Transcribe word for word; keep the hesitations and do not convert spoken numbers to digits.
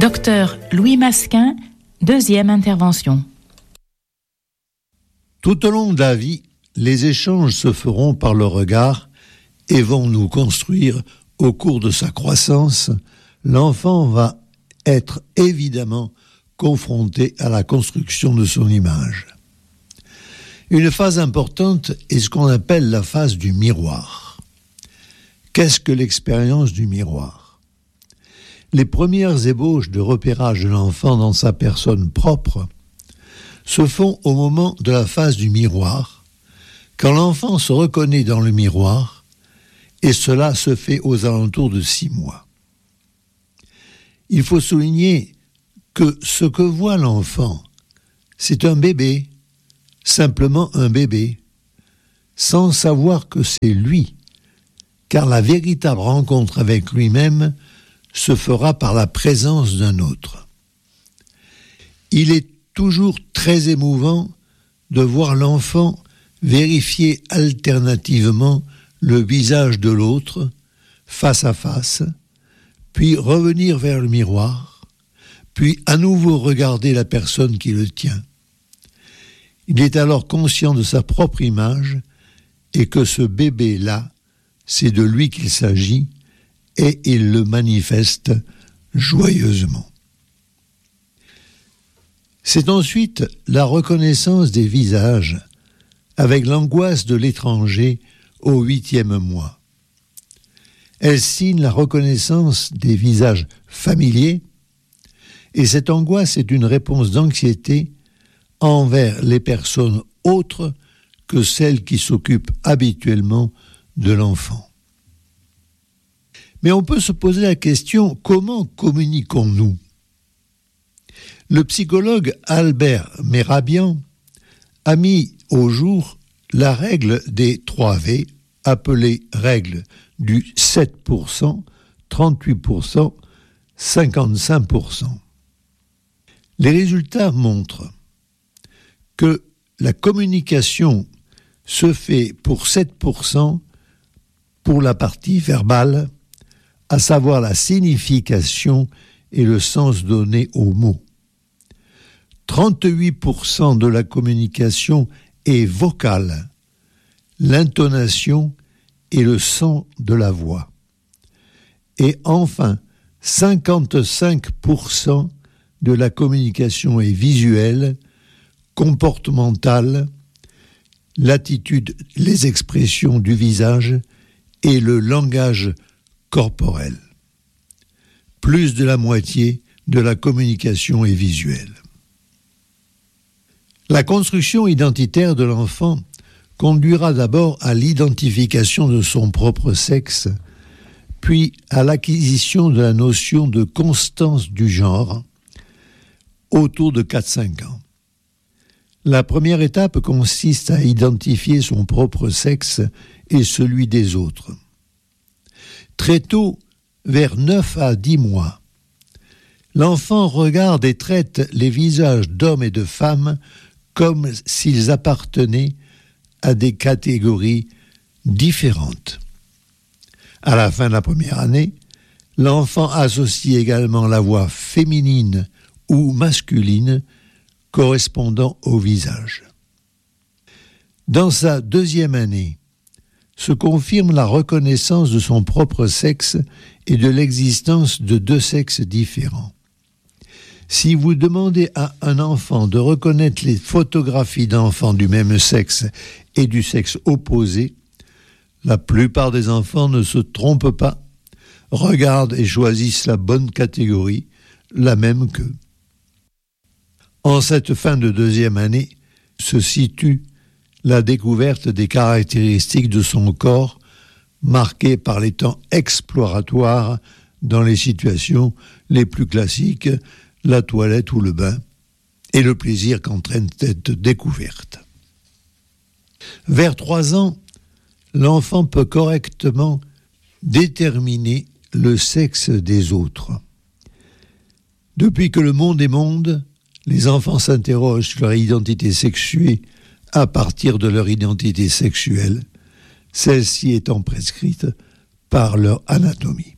Docteur Louis Masquin, deuxième intervention. Tout au long de la vie, les échanges se feront par le regard et vont nous construire au cours de sa croissance. L'enfant va être évidemment confronté à la construction de son image. Une phase importante est ce qu'on appelle la phase du miroir. Qu'est-ce que l'expérience du miroir ? Les premières ébauches de repérage de l'enfant dans sa personne propre se font au moment de la phase du miroir, quand l'enfant se reconnaît dans le miroir, et cela se fait aux alentours de six mois. Il faut souligner que ce que voit l'enfant, c'est un bébé, simplement un bébé, sans savoir que c'est lui, car la véritable rencontre avec lui-même se fera par la présence d'un autre. Il est toujours très émouvant de voir l'enfant vérifier alternativement le visage de l'autre, face à face, puis revenir vers le miroir, puis à nouveau regarder la personne qui le tient. Il est alors conscient de sa propre image et que ce bébé-là, c'est de lui qu'il s'agit, et il le manifeste joyeusement. C'est ensuite la reconnaissance des visages, avec l'angoisse de l'étranger au huitième mois. Elle signe la reconnaissance des visages familiers, et cette angoisse est une réponse d'anxiété envers les personnes autres que celles qui s'occupent habituellement de l'enfant. Mais on peut se poser la question, comment communiquons-nous ? Le psychologue Albert Mehrabian a mis au jour la règle des trois V, appelée règle du sept pour cent, trente-huit pour cent, cinquante-cinq pour cent. Les résultats montrent que la communication se fait pour sept pour cent pour la partie verbale, à savoir la signification et le sens donné aux mots. trente-huit pour cent de la communication est vocale, l'intonation et le son de la voix. Et enfin, cinquante-cinq pour cent de la communication est visuelle, comportementale, l'attitude, les expressions du visage et le langage corporel. Plus de la moitié de la communication est visuelle. La construction identitaire de l'enfant conduira d'abord à l'identification de son propre sexe, puis à l'acquisition de la notion de constance du genre autour de quatre à cinq ans. La première étape consiste à identifier son propre sexe et celui des autres. Très tôt, vers neuf à dix mois, l'enfant regarde et traite les visages d'hommes et de femmes comme s'ils appartenaient à des catégories différentes. À la fin de la première année, l'enfant associe également la voix féminine ou masculine correspondant au visage. Dans sa deuxième année, se confirme la reconnaissance de son propre sexe et de l'existence de deux sexes différents. Si vous demandez à un enfant de reconnaître les photographies d'enfants du même sexe et du sexe opposé, la plupart des enfants ne se trompent pas, regardent et choisissent la bonne catégorie, la même qu'eux. En cette fin de deuxième année se situe la découverte des caractéristiques de son corps, marquées par les temps exploratoires dans les situations les plus classiques, la toilette ou le bain, et le plaisir qu'entraîne cette découverte. Vers trois ans, l'enfant peut correctement déterminer le sexe des autres. Depuis que le monde est monde, les enfants s'interrogent sur leur identité sexuée à partir de leur identité sexuelle, celle-ci étant prescrite par leur anatomie.